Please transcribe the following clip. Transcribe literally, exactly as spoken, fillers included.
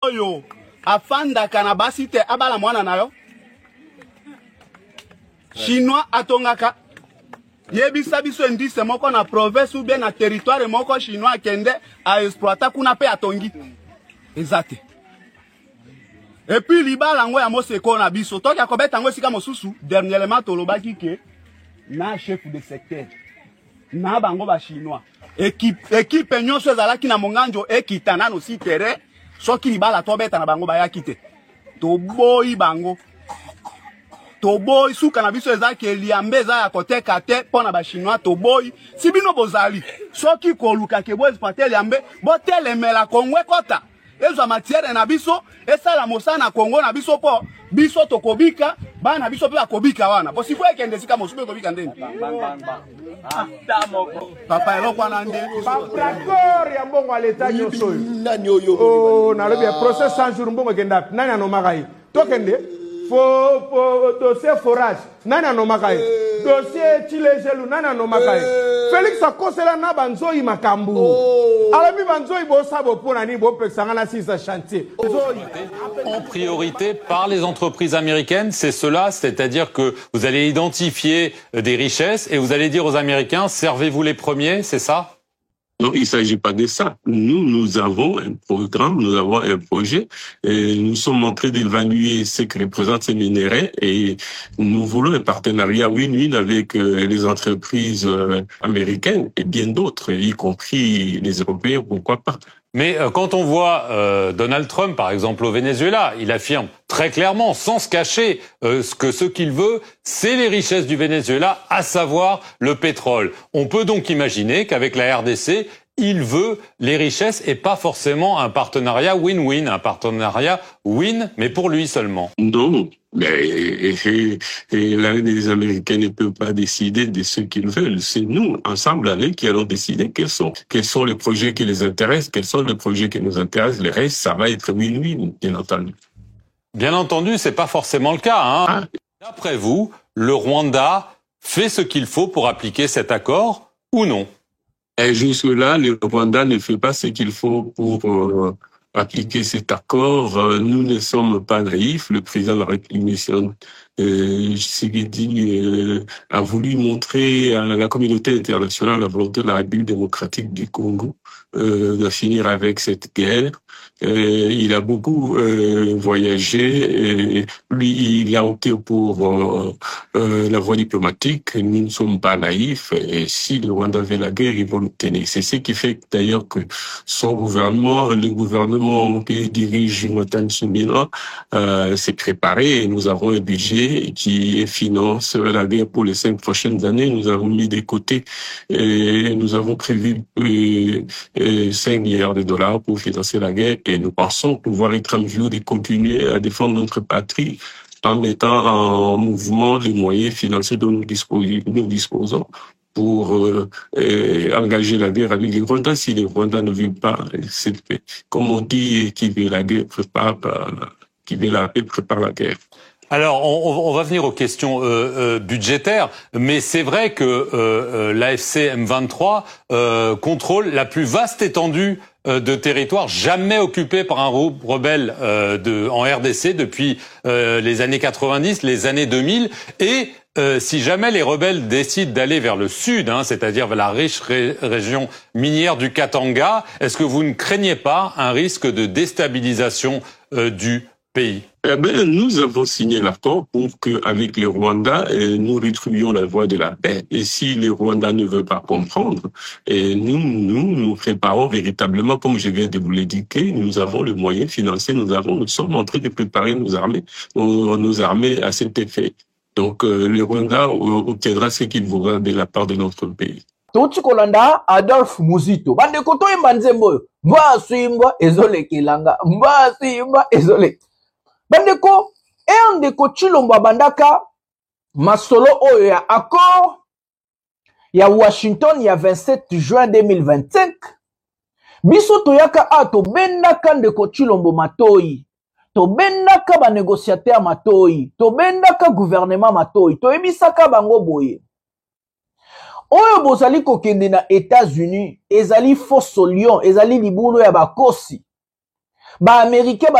oyo afandaka na basi te abala mwana na yo. Chinois atongaka yebisa biso indice moko na province ou bien na territoire moko chinois kende a exploiter kuna pe atongi. Exact. Et puis libala ngo ya moseko na biso toki akobeta ngo sika mosusu dernièrement tolobaki ke na chef de secteur na bango ba chinois équipe équipe nyonso ezalaki na monganjo ekitana no si terrain soki libala tobeta na bango ba yakite to boyi bango to boy suka na biso ezaki eliambe za ya koteka te pona ba chinois to boy sibino bozali soki koluka ke bo exploiter eliambe bo telemela kongwe kota ezo matière na biso esala mosana Kongo na biso po biso tokobika bana biso pe akobika wana bo sifo ekende sika mosupe kobika ndeni papa eloko wana nde d'accord ya mbongo à l'état nyoso nani oyo oh na lobi procès cent jours mbongo kenda nani anomaka yi tokende fo fo dossier forage nani anomaka yi dossier Chilejelu nani anomaka yi Félix akosela na banzoi makambu alami banzoi bo sabo pona ni bo pexanga na six chantier en priorité par les entreprises américaines, c'est cela, c'est-à-dire que vous allez identifier des richesses et vous allez dire aux Américains servez-vous les premiers, c'est ça? Non, il ne s'agit pas de ça. Nous, nous avons un programme, nous avons un projet, et nous sommes en train d'évaluer ce que représentent ces minéraux et nous voulons un partenariat win-win avec euh, les entreprises euh, américaines et bien d'autres, y compris les Européens, pourquoi pas. Mais euh, quand on voit euh, Donald Trump, par exemple, au Venezuela, il affirme très clairement, sans se cacher, euh, que ce qu'il veut, c'est les richesses du Venezuela, à savoir le pétrole. On peut donc imaginer qu'avec la R D C, il veut les richesses et pas forcément un partenariat win-win, un partenariat win, mais pour lui seulement. Non, mais et, et, et là, les Américains ne peuvent pas décider de ce qu'ils veulent. C'est nous, ensemble, avec, qui allons décider quels sont, quels sont les projets qui les intéressent, quels sont les projets qui nous intéressent. Le reste, ça va être win-win, bien entendu. Bien entendu, c'est pas forcément le cas, hein. Ah. D'après vous, le Rwanda fait ce qu'il faut pour appliquer cet accord ou non? Et jusque-là, le Rwanda ne fait pas ce qu'il faut pour euh, appliquer cet accord. Euh, nous ne sommes pas naïfs. Le président de la République, euh, Tshisekedi, euh, a voulu montrer à la communauté internationale la volonté de la République démocratique du Congo euh, de finir avec cette guerre. Euh, il a beaucoup euh, voyagé. Et lui, il a opté pour euh, euh, la voie diplomatique. Nous ne sommes pas naïfs. Et si le Rwanda veut la guerre, ils vont l'obtenir. C'est ce qui fait d'ailleurs que son gouvernement, le gouvernement qui dirige Jonathan Tsumila, euh, s'est préparé. Et nous avons un budget qui finance la guerre pour les cinq prochaines années. Nous avons mis de côté et nous avons prévu euh, euh, cinq milliards de dollars pour financer la guerre. Et nous pensons pouvoir être en mesure de continuer à défendre notre patrie en mettant en mouvement les moyens financiers dont nous disposons, nous disposons pour euh, euh, engager la guerre avec les Rwandais. Si les Rwandais ne veulent pas, c'est, comme on dit, qui veut la guerre prépare, qui veut la paix prépare la guerre. Alors, on, on va venir aux questions euh, euh, budgétaires, mais c'est vrai que euh, euh, l'A F C M vingt-trois euh, contrôle la plus vaste étendue euh, de territoire jamais occupée par un rebelle euh, de, en R D C depuis euh, les années quatre-vingt-dix, les années deux mille, et euh, si jamais les rebelles décident d'aller vers le sud, hein, c'est-à-dire vers la riche ré région minière du Katanga, est-ce que vous ne craignez pas un risque de déstabilisation euh, du pays? Eh ben, nous avons signé l'accord pour que, avec les Rwandais, nous rétribuions la voie de la paix. Et si les Rwandais ne veulent pas comprendre, et nous, nous, nous préparons véritablement, comme je viens de vous l'indiquer, nous avons le moyen financier, nous avons, nous sommes en train de préparer nos armées, nos, nos armées à cet effet. Donc, euh, les Rwandais obtiendra ce qu'ils voudront de la part de notre pays. Touti kolanda Adolphe Muzito. Bande koto imba nzembo. Mba swimba ezole kilanga. Mba swimba ezole. Bandeko, e ndeko Chilombo bandaka masolo oyo ya accord ya Washington ya vingt-sept juin deux mille vingt-cinq. Biso toyaka a to bendaka ndeko Chilombo matoi. To bendaka ba négociateur matoi. To bendaka gouvernement matoi. To ebisaka bango boye. Oyo bozali kokende na États-Unis, ezali faux lion, ezali libulu ya bakosi. Ba Américain